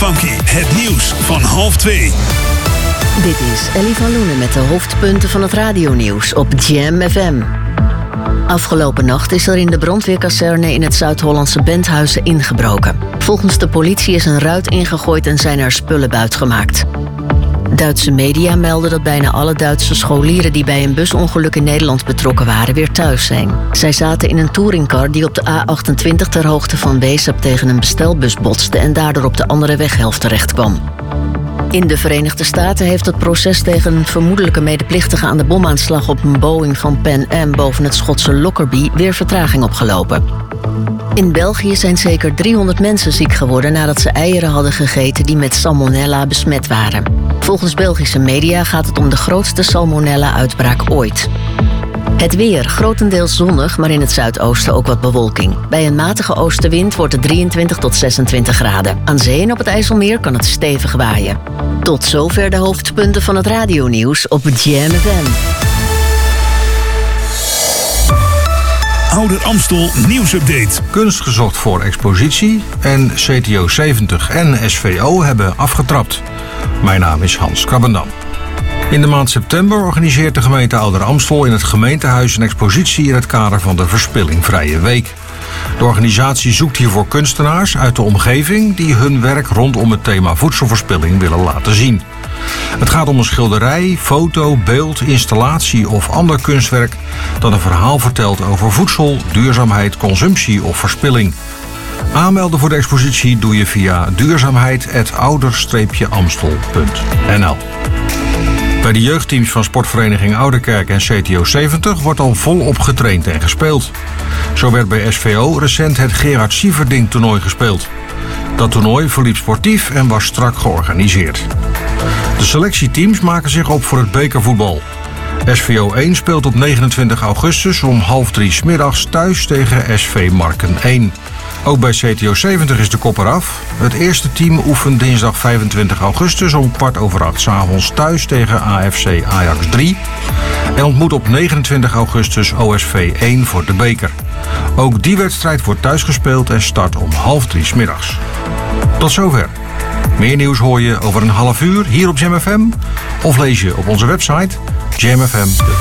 Funky, het nieuws van 1:30. Dit is Ellie van Loenen met de hoofdpunten van het radionieuws op Jam FM. Afgelopen nacht is er in de brandweerkazerne in het Zuid-Hollandse Benthuizen ingebroken. Volgens de politie is een ruit ingegooid en zijn er spullen buitgemaakt. Duitse media melden dat bijna alle Duitse scholieren die bij een busongeluk in Nederland betrokken waren weer thuis zijn. Zij zaten in een touringcar die op de A28 ter hoogte van Weesp tegen een bestelbus botste en daardoor op de andere weghelft terecht kwam. In de Verenigde Staten heeft het proces tegen een vermoedelijke medeplichtige aan de bomaanslag op een Boeing van Pan Am boven het Schotse Lockerbie weer vertraging opgelopen. In België zijn zeker 300 mensen ziek geworden nadat ze eieren hadden gegeten die met salmonella besmet waren. Volgens Belgische media gaat het om de grootste salmonella-uitbraak ooit. Het weer, grotendeels zonnig, maar in het zuidoosten ook wat bewolking. Bij een matige oostenwind wordt het 23 tot 26 graden. Aan zee en op het IJsselmeer kan het stevig waaien. Tot zover de hoofdpunten van het radionieuws op Jam FM. Ouder Amstel nieuwsupdate. Kunst gezocht voor expositie en CTO 70 en SVO hebben afgetrapt. Mijn naam is Hans Krabbendam. In de maand september organiseert de gemeente Ouder Amstel in het gemeentehuis een expositie in het kader van de Verspillingvrije Week. De organisatie zoekt hiervoor kunstenaars uit de omgeving die hun werk rondom het thema voedselverspilling willen laten zien. Het gaat om een schilderij, foto, beeld, installatie of ander kunstwerk dat een verhaal vertelt over voedsel, duurzaamheid, consumptie of verspilling. Aanmelden voor de expositie doe je via duurzaamheid@ouder-amstel.nl. Bij de jeugdteams van sportvereniging Ouderkerk en CTO 70 wordt al volop getraind en gespeeld. Zo werd bij SVO recent het Gerard Sieverding toernooi gespeeld. Dat toernooi verliep sportief en was strak georganiseerd. De selectieteams maken zich op voor het bekervoetbal. SVO 1 speelt op 29 augustus om 2:30 's middags thuis tegen SV Marken 1. Ook bij CTO 70 is de kop eraf. Het eerste team oefent dinsdag 25 augustus om 7:15 's avonds thuis tegen AFC Ajax 3. En ontmoet op 29 augustus OSV 1 voor de beker. Ook die wedstrijd wordt thuis gespeeld en start om 2:30 's middags. Tot zover. Meer nieuws hoor je over een half uur hier op Jam FM of lees je op onze website jamfm.nl.